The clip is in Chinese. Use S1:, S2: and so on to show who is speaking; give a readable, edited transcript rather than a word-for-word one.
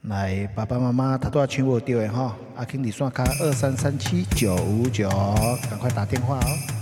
S1: 来，爸爸妈妈他都要请我丢的哈，阿 King 你刷卡2337-959，赶快打电话哦。